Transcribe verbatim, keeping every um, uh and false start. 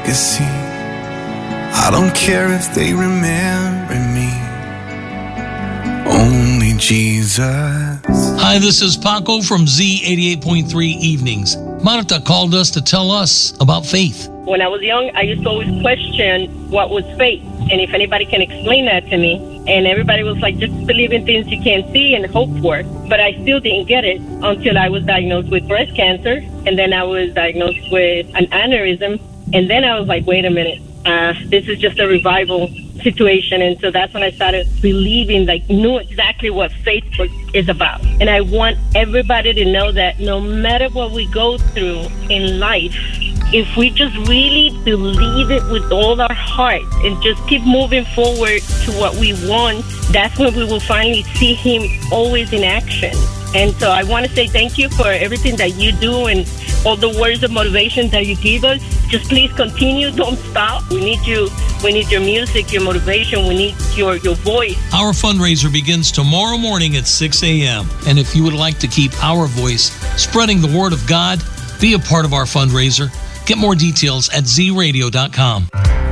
legacy. I don't care if they remember me. Only Jesus. Hi, this is Paco from Z eighty-eight point three Evenings. Marta called us to tell us about faith. When I was young, I used to always question what was faith, and if anybody can explain that to me. And everybody was like, just believe in things you can't see and hope for. But I still didn't get it until I was diagnosed with breast cancer, and then I was diagnosed with an aneurysm, and then I was like, wait a minute, uh, this is just a revival situation. And so that's when I started believing, like, knew exactly what faith is about. And I want everybody to know that no matter what we go through in life, if we just really believe it with all our heart and just keep moving forward to what we want, that's when we will finally see him always in action. And so I want to say thank you for everything that you do and all the words of motivation that you give us. Just please continue. Don't stop. We need you. We need your music, your motivation. We need your, your voice. Our fundraiser begins tomorrow morning at six a.m. And if you would like to keep our voice spreading the word of God, be a part of our fundraiser. Get more details at z radio dot com.